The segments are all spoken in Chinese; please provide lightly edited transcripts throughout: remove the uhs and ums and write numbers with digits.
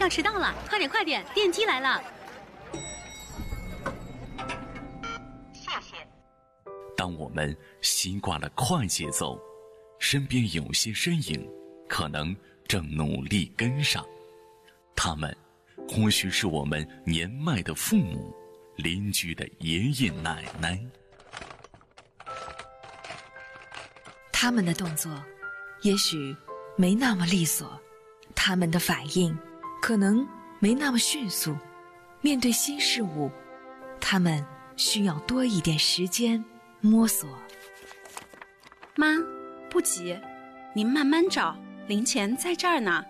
要迟到了，快点快点，电梯来了。 谢谢。 当我们习惯了快节奏，身边有些身影可能正努力跟上，他们或许是我们年迈的父母、邻居的爷爷奶奶。 他们的动作也许没那么利索，他们的反应可能没那么迅速，面对新事物，他们需要多一点时间摸索。 妈，不急，您慢慢找，零钱在这儿呢。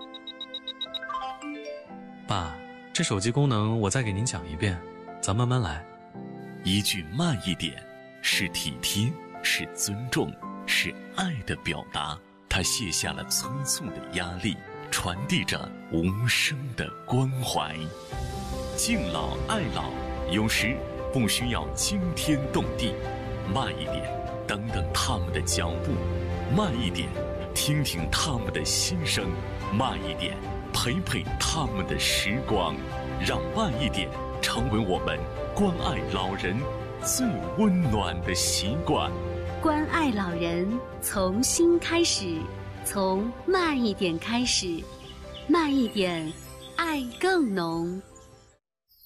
爸，这手机功能我再给您讲一遍，咱慢慢来。 一句慢一点，是体贴，是尊重，是爱的表达。他卸下了催促的压力，传递着无声的关怀。敬老爱老，有时不需要惊天动地，慢一点，等等他们的脚步；慢一点，听听他们的心声；慢一点，陪陪他们的时光。让慢一点成为我们关爱老人最温暖的习惯。 关爱老人，从心开始，从慢一点开始，慢一点，爱更浓。